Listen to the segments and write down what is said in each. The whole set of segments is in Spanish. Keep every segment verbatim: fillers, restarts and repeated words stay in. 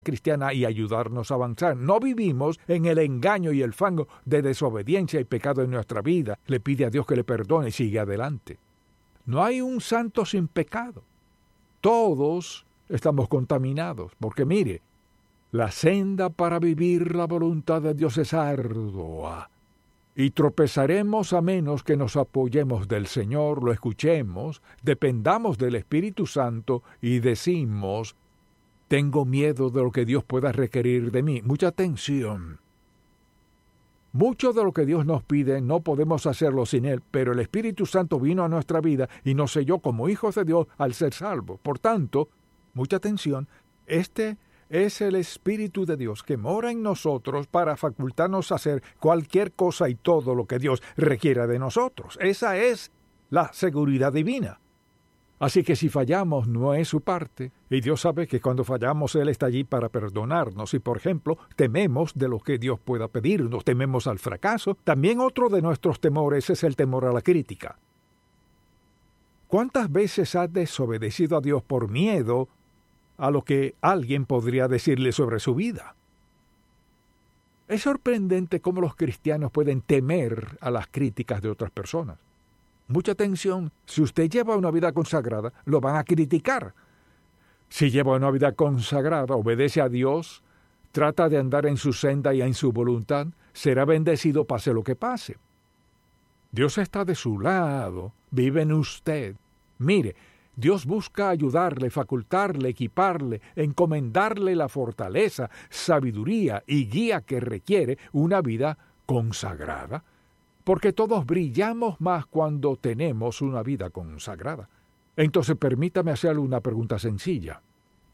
cristiana y ayudarnos a avanzar. No vivimos en el engaño y el fango de desobediencia y pecado en nuestra vida. Le pide a Dios que le perdone y sigue adelante. No hay un santo sin pecado. Todos estamos contaminados, porque mire, la senda para vivir la voluntad de Dios es ardua. Y tropezaremos a menos que nos apoyemos del Señor, lo escuchemos, dependamos del Espíritu Santo y decimos: tengo miedo de lo que Dios pueda requerir de mí. Mucha atención. Mucho de lo que Dios nos pide no podemos hacerlo sin Él, pero el Espíritu Santo vino a nuestra vida y nos selló como hijos de Dios al ser salvos. Por tanto, mucha atención, este es el Espíritu de Dios que mora en nosotros para facultarnos a hacer cualquier cosa y todo lo que Dios requiera de nosotros. Esa es la seguridad divina. Así que si fallamos no es su parte, y Dios sabe que cuando fallamos Él está allí para perdonarnos. Y por ejemplo, tememos de lo que Dios pueda pedirnos, tememos al fracaso. También otro de nuestros temores es el temor a la crítica. ¿Cuántas veces has desobedecido a Dios por miedo a lo que alguien podría decirle sobre su vida? Es sorprendente cómo los cristianos pueden temer a las críticas de otras personas. Mucha atención, si usted lleva una vida consagrada, lo van a criticar. Si lleva una vida consagrada, obedece a Dios, trata de andar en su senda y en su voluntad, será bendecido pase lo que pase. Dios está de su lado, vive en usted. Mire, Dios busca ayudarle, facultarle, equiparle, encomendarle la fortaleza, sabiduría y guía que requiere una vida consagrada. Porque todos brillamos más cuando tenemos una vida consagrada. Entonces permítame hacerle una pregunta sencilla.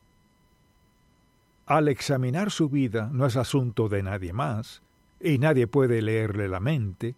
Al examinar su vida no es asunto de nadie más, y nadie puede leerle la mente.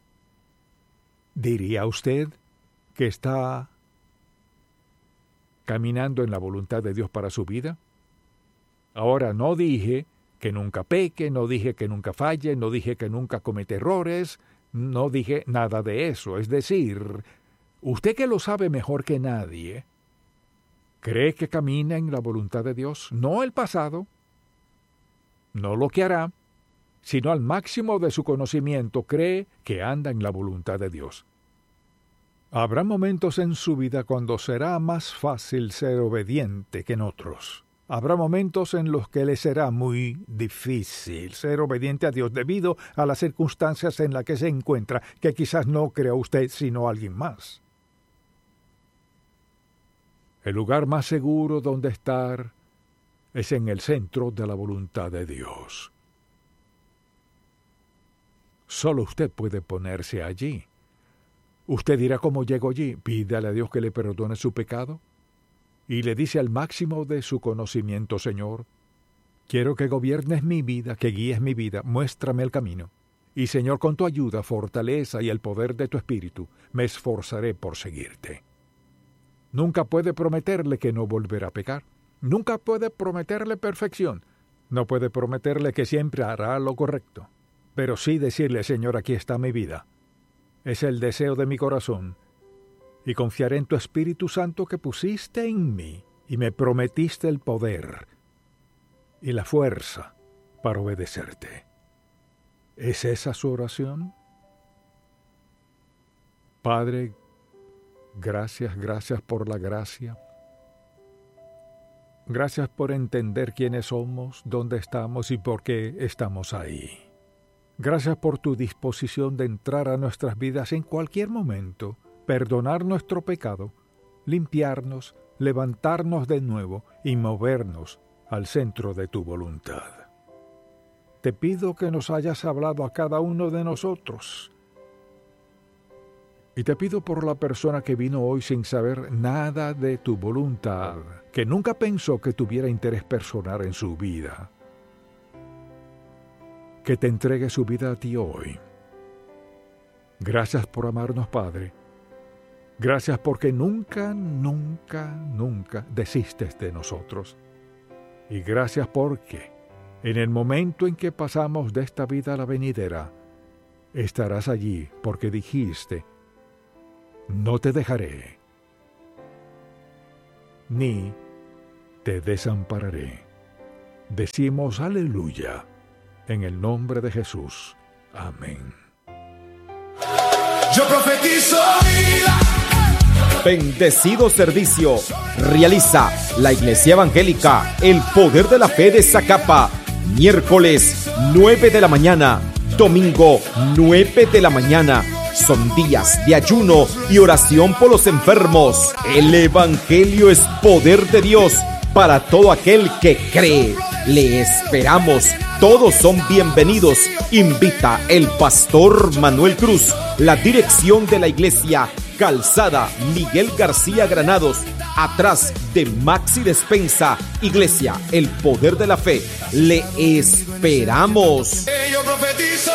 ¿Diría usted que está caminando en la voluntad de Dios para su vida? Ahora, no dije que nunca peque, no dije que nunca falle, no dije que nunca cometa errores, no dije nada de eso. Es decir, usted que lo sabe mejor que nadie, ¿cree que camina en la voluntad de Dios? No el pasado, no lo que hará, sino al máximo de su conocimiento cree que anda en la voluntad de Dios. Habrá momentos en su vida cuando será más fácil ser obediente que en otros. Habrá momentos en los que le será muy difícil ser obediente a Dios debido a las circunstancias en las que se encuentra, que quizás no crea usted sino alguien más. El lugar más seguro donde estar es en el centro de la voluntad de Dios. Solo usted puede ponerse allí. Usted dirá: ¿cómo llego allí? Pídale a Dios que le perdone su pecado. Y le dice al máximo de su conocimiento: Señor, quiero que gobiernes mi vida, que guíes mi vida, muéstrame el camino. Y Señor, con tu ayuda, fortaleza y el poder de tu Espíritu, me esforzaré por seguirte. Nunca puede prometerle que no volverá a pecar. Nunca puede prometerle perfección. No puede prometerle que siempre hará lo correcto. Pero sí decirle: Señor, aquí está mi vida. Es el deseo de mi corazón. Y confiaré en tu Espíritu Santo que pusiste en mí y me prometiste el poder y la fuerza para obedecerte. ¿Es esa su oración? Padre, gracias, gracias por la gracia. Gracias por entender quiénes somos, dónde estamos y por qué estamos ahí. Gracias por tu disposición de entrar a nuestras vidas en cualquier momento, perdonar nuestro pecado, limpiarnos, levantarnos de nuevo y movernos al centro de tu voluntad. Te pido que nos hayas hablado a cada uno de nosotros. Y te pido por la persona que vino hoy sin saber nada de tu voluntad, que nunca pensó que tuviera interés personal en su vida, que te entregue su vida a ti hoy. Gracias por amarnos, Padre. Gracias porque nunca, nunca, nunca desistes de nosotros. Y gracias porque en el momento en que pasamos de esta vida a la venidera, estarás allí porque dijiste: no te dejaré, ni te desampararé. Decimos aleluya en el nombre de Jesús. Amén. Yo profetizo vida. Bendecido servicio realiza la Iglesia Evangélica El Poder de la Fe de Zacapa. Miércoles nueve de la mañana, domingo nueve de la mañana. Son días de ayuno y oración por los enfermos. El Evangelio es poder de Dios para todo aquel que cree. Le esperamos. Todos son bienvenidos. Invita el pastor Manuel Cruz. La dirección de la iglesia, Calzada Miguel García Granados, atrás de Maxi Despensa. Iglesia El Poder de la Fe. Le esperamos. Yo profetizo.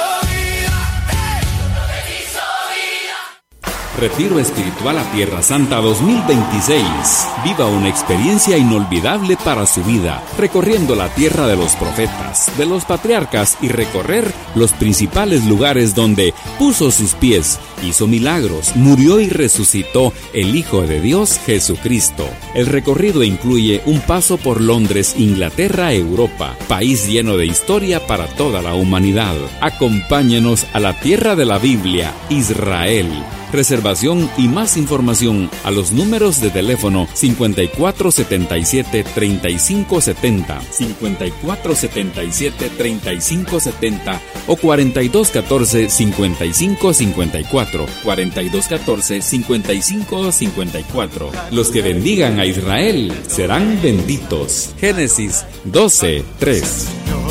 Retiro Espiritual a Tierra Santa dos mil veintiséis. Viva una experiencia inolvidable para su vida, recorriendo la tierra de los profetas, de los patriarcas y recorrer los principales lugares donde puso sus pies, hizo milagros, murió y resucitó el Hijo de Dios Jesucristo. El recorrido incluye un paso por Londres, Inglaterra, Europa, país lleno de historia para toda la humanidad. Acompáñenos a la tierra de la Biblia, Israel. Reservación y más información a los números de teléfono cincuenta y cuatro setenta y siete treinta y cinco setenta, cincuenta y cuatro setenta y siete treinta y cinco setenta o cuarenta y dos catorce cincuenta y cinco cincuenta y cuatro, cuarenta y dos catorce cincuenta y cinco cincuenta y cuatro. Los que bendigan a Israel serán benditos. Génesis doce tres.